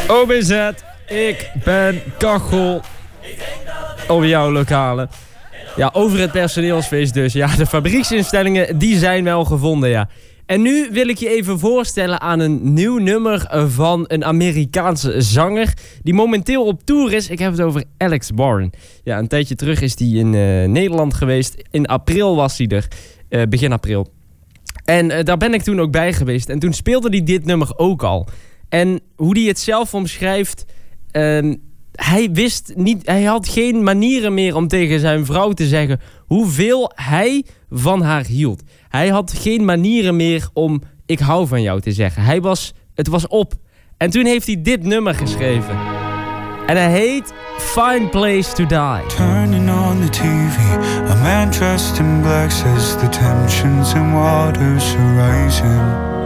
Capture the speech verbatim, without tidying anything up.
O B Z, ik ben Kachel. Op jouw lokale. Ja, over het personeelsfeest dus. Ja, de fabrieksinstellingen, die zijn wel gevonden, ja. En nu wil ik je even voorstellen aan een nieuw nummer van een Amerikaanse zanger die momenteel op tour is. Ik heb het over Alex Warren. Ja, een tijdje terug is hij in uh, Nederland geweest. In april was hij er. Uh, begin april. En uh, daar ben ik toen ook bij geweest. En toen speelde hij dit nummer ook al. En hoe hij het zelf omschrijft... Uh, hij wist niet... Hij had geen manieren meer om tegen zijn vrouw te zeggen hoeveel hij van haar hield. Hij had geen manieren meer om ik hou van jou te zeggen. Hij was... Het was op. En toen heeft hij dit nummer geschreven. En hij heet Fine Place to Die. Turning on the T V, a man dressed in black says the tensions and waters are rising.